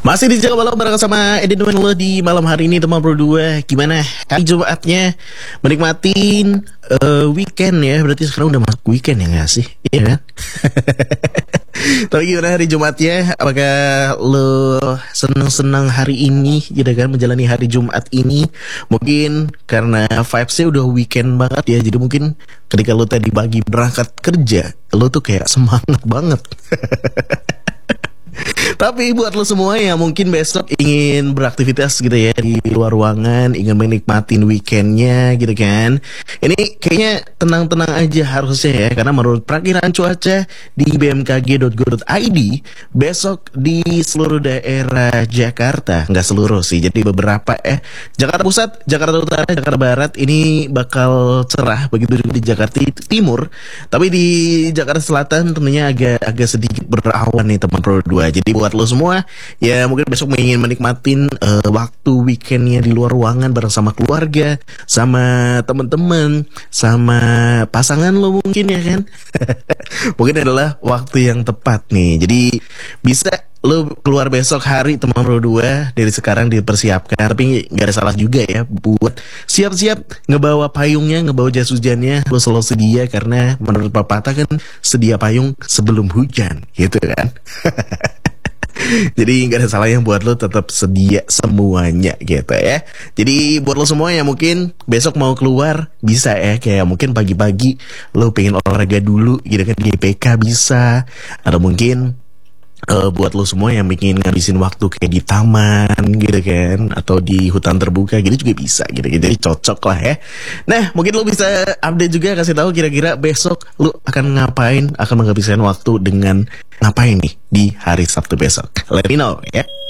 Masih di Jaga Malam bareng sama Edi Numen lo di malam hari ini teman berdua. Gimana hari Jumatnya? Menikmatin weekend ya. Berarti sekarang udah masuk weekend ya gak sih? Iya kan? Tapi gimana hari Jumatnya? Apakah lo senang-senang hari ini gitu kan, menjalani hari Jumat ini? Mungkin karena vibes-nya udah weekend banget ya. Jadi mungkin ketika lo tadi pagi berangkat kerja, lo tuh kayak semangat banget. Tapi buat lo semua yang mungkin besok ingin beraktivitas gitu ya di luar ruangan, ingin menikmatin weekendnya gitu kan, ini kayaknya tenang-tenang aja harusnya ya. Karena menurut perakiraan cuaca di bmkg.go.id, besok di seluruh daerah Jakarta, nggak seluruh sih, jadi beberapa Jakarta Pusat, Jakarta Utara, Jakarta Barat ini bakal cerah. Begitu juga di Jakarta Timur. Tapi di Jakarta Selatan tentunya agak sedikit berawan nih teman Pro 2. Jadi buat lo semua ya mungkin besok ingin menikmatin waktu weekendnya di luar ruangan bareng sama keluarga, sama teman-teman, sama pasangan lo mungkin ya kan. Mungkin adalah waktu yang tepat nih. Jadi bisa lo keluar besok hari teman Pro 2 dari sekarang dipersiapkan. Tapi gak ada salah juga ya buat siap-siap ngebawa payungnya, ngebawa jas hujannya. Lo selalu sedia karena menurut pepatah kan sedia payung sebelum hujan gitu kan. Jadi gak ada salahnya buat lo tetap sedia semuanya gitu ya. Jadi buat lo semua yang mungkin besok mau keluar, bisa ya. Kayak mungkin pagi-pagi lo pengen olahraga dulu gitu kan, di GPK bisa. Atau mungkin buat lo semua yang bikin ngabisin waktu kayak di taman gitu kan, atau di hutan terbuka gitu juga bisa gitu. Jadi cocok lah ya. Nah mungkin lo bisa update juga, kasih tahu kira-kira besok lo akan ngapain, akan menghabiskan waktu dengan ngapain nih di hari Sabtu besok. Let me know ya.